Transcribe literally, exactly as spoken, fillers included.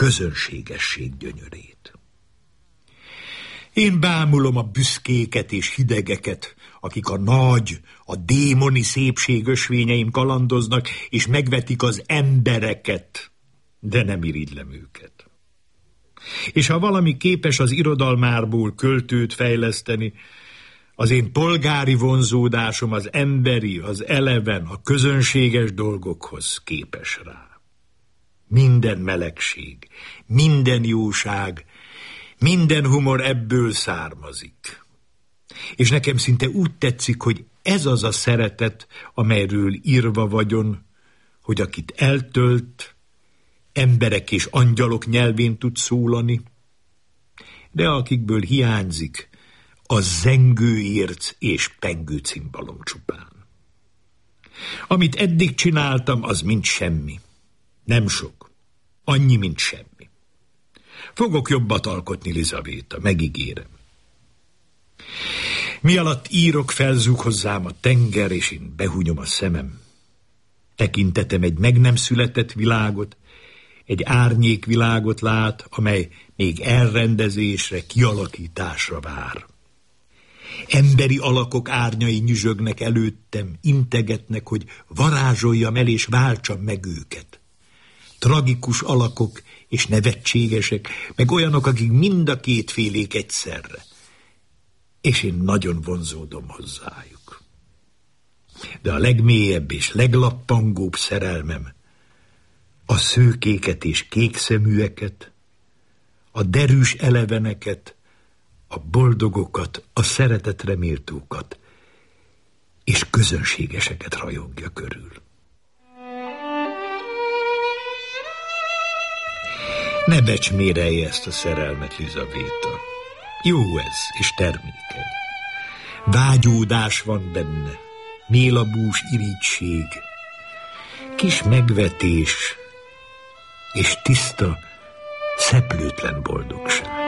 közönségesség gyönyörét. Én bámulom a büszkéket és hidegeket, akik a nagy, a démoni szépség ösvényein kalandoznak, és megvetik az embereket, de nem irigylem őket. És ha valami képes az irodalmárból költőt fejleszteni, az én polgári vonzódásom az emberi, az eleven, a közönséges dolgokhoz képes rá. Minden melegség, minden jóság, minden humor ebből származik. És nekem szinte úgy tetszik, hogy ez az a szeretet, amelyről írva vagyon, hogy akit eltölt, emberek és angyalok nyelvén tud szólani, de akikből hiányzik, a zengőérc és pengő cimbalom csupán. Amit eddig csináltam, az mind semmi. Nem sok. Annyi, mint semmi. Fogok jobbat alkotni, Lizavéta, megígérem. Mi alatt írok, felzúg hozzám a tenger, és én behunyom a szemem. Tekintetem egy meg nem született világot, egy árnyékvilágot lát, amely még elrendezésre, kialakításra vár. Emberi alakok árnyai nyüzsögnek előttem, integetnek, hogy varázsoljam el és váltsam meg őket. Tragikus alakok és nevetségesek, meg olyanok, akik mind a két félék egyszerre. És én nagyon vonzódom hozzájuk. De a legmélyebb és leglappangóbb szerelmem a szőkéket és kékszeműeket, a derűs eleveneket, a boldogokat, a szeretetre méltókat és közönségeseket rajongja körül. Ne becsmérelje ezt a szerelmet, Lizavéta. Jó ez, és termékeny. Vágyódás van benne, mélabús irigység, kis megvetés és tiszta, szeplőtlen boldogság.